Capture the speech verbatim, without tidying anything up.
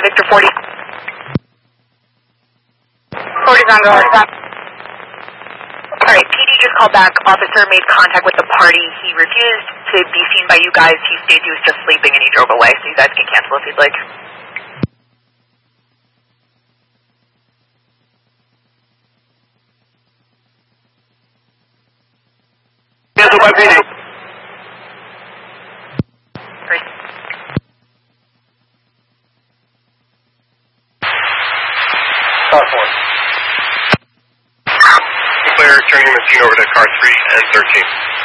nine Victor forty. forty's on, go ahead. Alright, P D just called back. Officer made contact with the party. He refused to be seen by you guys. He stayed, he was just sleeping, and he drove away, so you guys can cancel if you'd like. Cancel by P D. Great. Car four. Clear, turning the scene over to car three and thirteen.